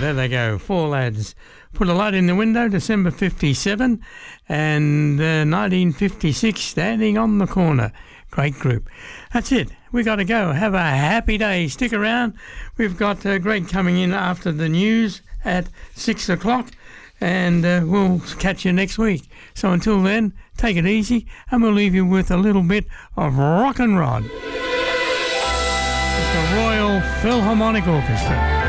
there they go. Four lads. Put a Light in the Window, December 57, and 1956, Standing on the Corner. Great group. That's it. We got to go. Have a happy day. Stick around. We've got Greg coming in after the news at 6 o'clock, and we'll catch you next week. So until then, take it easy, and we'll leave you with a little bit of Rock and Rod. The Royal Philharmonic Orchestra.